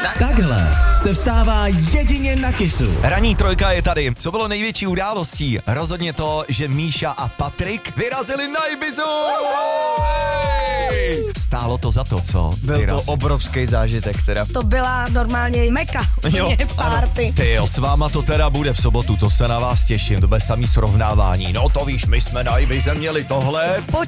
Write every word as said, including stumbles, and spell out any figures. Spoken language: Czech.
Takhle se vstává jedině na Kissu. Ranní trojka je tady. Co bylo největší událostí? Rozhodně to, že Míša a Patrik vyrazili na Ibizu. Hey! Stálo to za to, co? Byl Vyrazili. to obrovský zážitek teda. To byla normálně meka, Jo, úplně party. Ty jo, s váma to teda bude v sobotu, to se na vás těším, to bude samý srovnávání. No to víš, my jsme na Ibize měli tohle.